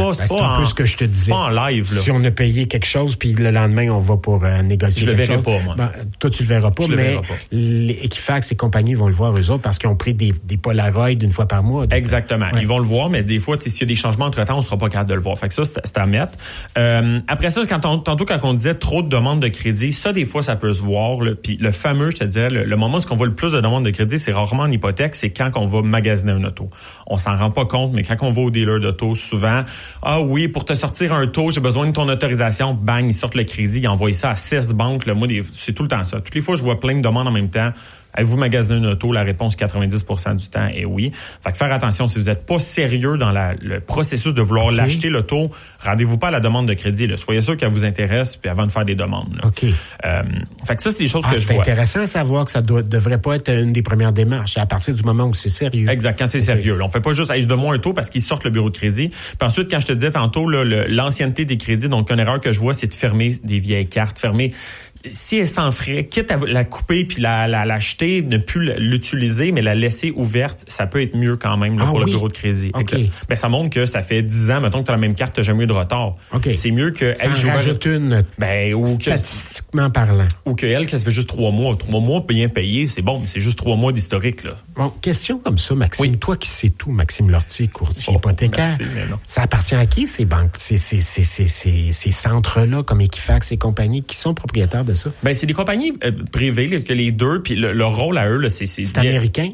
c'est un peu ce que je te disais. Pas en live, là. Si on a payé quelque chose, puis le lendemain, on va pour négocier quelque chose. Je le verrai pas, moi. Toi, tu le verras pas, mais les Equifax et compagnie vont le voir eux autres parce qu'ils ont pris des Polaroids une fois par mois. Donc, exactement. Ouais. Ils vont le voir, mais des fois, s'il y a des changements entre-temps, on sera pas capable de le voir. Fait que ça, c'est à mettre. Après ça, tantôt, quand on disait trop de demandes de crédit, ça, des fois, ça peut se voir. Puis le fameux, je te dirais, le moment où on voit le plus de demandes de crédit, c'est rarement en hypothèque, c'est quand on va magasiner un auto. On s'en rend pas compte, mais quand on va au dealer d'auto, souvent, ah oui, pour te sortir un taux, j'ai besoin de ton autorisation, bang, ils sortent le crédit, ils envoient ça à 16 banques. Là, moi, c'est tout le temps ça. Toutes les fois, je vois plein de demandes en même temps. Avez-vous magasiné une auto? La réponse 90% du temps est oui. Fait que faire attention, si vous n'êtes pas sérieux dans le processus de vouloir l'acheter, l'auto, rendez-vous pas à la demande de crédit. Là. Soyez sûr qu'elle vous intéresse puis avant de faire des demandes. Là. OK. Fait que ça, c'est des choses que je vois. C'est intéressant à savoir que ça devrait pas être une des premières démarches à partir du moment où c'est sérieux. Exact, quand c'est sérieux. Là, on fait pas juste je donne-moi un taux parce qu'ils sortent le bureau de crédit. Puis ensuite, quand je te disais tantôt, là, l'ancienneté des crédits, donc une erreur que je vois, c'est de fermer des vieilles cartes, si elle est sans frais, quitte à la couper puis l'acheter, ne plus l'utiliser, mais la laisser ouverte, ça peut être mieux quand même là, pour le bureau de crédit. Okay. Ben, ça montre que ça fait 10 ans, mettons que tu as la même carte, tu n'as jamais eu de retard. Okay. C'est mieux que ça en rajoute une, statistiquement parlant. Ou qu'elle, ça fait juste 3 mois. 3 mois bien payés, c'est bon, mais c'est juste 3 mois d'historique. Là. Bon, question comme ça, Maxime. Oui. Toi qui sais tout, Maxime Lortie, courtier hypothécaire. Merci, mais non. Ça appartient à qui, ces banques, ces centres-là, comme Equifax et compagnie, qui sont propriétaires de ça? Ben, c'est des compagnies privées, là, que les deux, puis leur rôle à eux, là, c'est américain?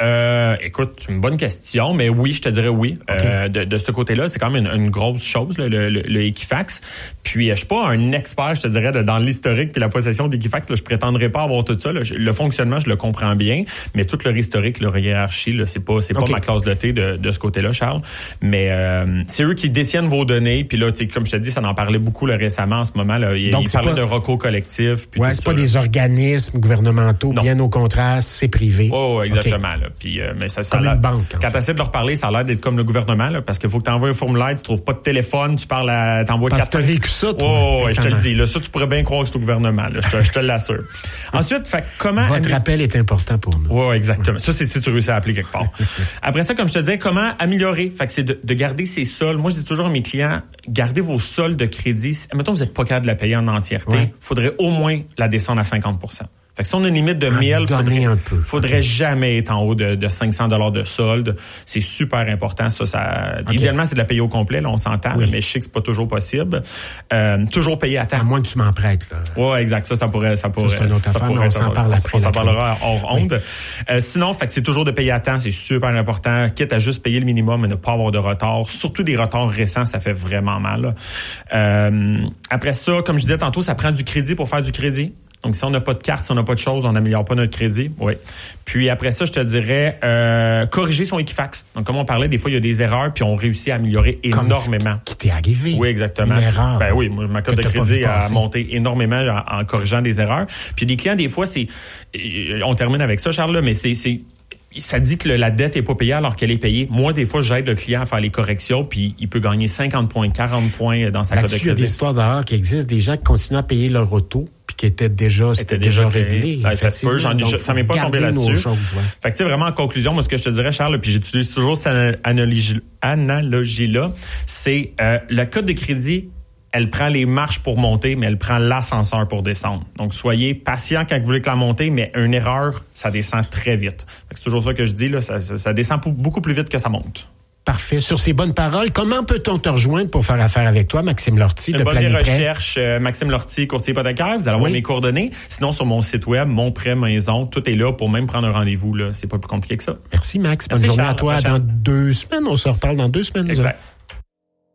Écoute, c'est une bonne question, mais oui, je te dirais oui. Okay. De ce côté-là, c'est quand même une grosse chose, là, le Equifax. Puis, je suis pas un expert, je te dirais, dans l'historique puis la possession d'Equifax. Là, je prétendrais pas avoir tout ça. Là. Le fonctionnement, je le comprends bien, mais tout leur historique, leur hiérarchie, là, c'est pas ma classe de thé de ce côté-là, Charles. Mais c'est eux qui détiennent vos données. Puis là, comme je te dis, ça en parlait beaucoup là, récemment en ce moment. Là, ils parlaient de recours collectif. Puis c'est pas des organismes gouvernementaux, bien au contraire, c'est privé. Oh, exactement. Là. Puis, mais ça comme une banque. Quand tu essaies de leur parler, ça a l'air d'être comme le gouvernement, là, parce qu'il faut que tu envoies un formulaire, tu trouves pas de téléphone, tu parles t'envoies 4. Tu as vécu ça, toi. Oh, je te le dis. Là, ça, tu pourrais bien croire que c'est le gouvernement. Là, je te l'assure. Ensuite, comment... Votre rappel est important pour nous. Oui, exactement. Ça, c'est si tu réussis à appeler quelque part. Après ça, comme je te disais, comment améliorer? Fait que c'est de garder ses soldes. Moi, je dis toujours à mes clients, gardez vos soldes de crédit. Mettons, vous n'êtes pas capable de la payer en entièreté. Il faudrait au moins la descendre à 50%. Fait que si on a une limite de 1000, faudrait jamais être en haut de $500 de solde. C'est super important. Idéalement, c'est de la payer au complet, là, on s'entend, mais je sais que c'est pas toujours possible. Toujours payer à temps. À moins que tu m'en prêtes, là. Ouais, exact. Ça pourrait. C'est une autre affaire, mais on s'en parle après. On s'en parlera hors onde. Sinon, fait que c'est toujours de payer à temps. C'est super important. Quitte à juste payer le minimum et ne pas avoir de retard. Surtout des retards récents, ça fait vraiment mal. Après ça, comme je disais tantôt, ça prend du crédit pour faire du crédit. Donc, si on n'a pas de carte, si on n'a pas de choses, on n'améliore pas notre crédit. Oui. Puis après ça, je te dirais corriger son Equifax. Donc, comme on parlait, des fois, il y a des erreurs, puis on réussit à améliorer énormément. Qui t'est arrivé. Oui, exactement. Une erreur. Ben oui, ma cote de crédit a monté énormément en corrigeant des erreurs. Puis des clients, des fois, on termine avec ça, Charles, là, mais ça dit que la dette est pas payée alors qu'elle est payée. Moi, des fois, j'aide le client à faire les corrections, puis il peut gagner 50 points, 40 points dans sa cote de crédit. Il y a des histoires d'erreurs qui existent, des gens qui continuent à payer leur auto, puis qui étaient déjà réglé. Ça se peut, ça m'est pas tombé là-dessus. Fait que tu sais, vraiment, en conclusion, moi, ce que je te dirais, Charles, puis j'utilise toujours cette analogie-là, c'est la cote de crédit, elle prend les marches pour monter, mais elle prend l'ascenseur pour descendre. Donc, soyez patient quand vous voulez que la montée, mais une erreur, ça descend très vite. C'est toujours ça que je dis, là, ça descend beaucoup plus vite que ça monte. Parfait. Sur ces bonnes paroles, comment peut-on te rejoindre pour faire affaire avec toi, Maxime Lortie, de Plané Prêt? Recherche Maxime Lortie, courtier hypothécaire. Vous allez avoir mes coordonnées. Sinon, sur mon site web, Mon Prêt Maison, tout est là pour même prendre un rendez-vous. Là. C'est pas plus compliqué que ça. Merci, Max. Bonne journée à toi. Dans 2 semaines. On se reparle dans 2 semaines. Exact.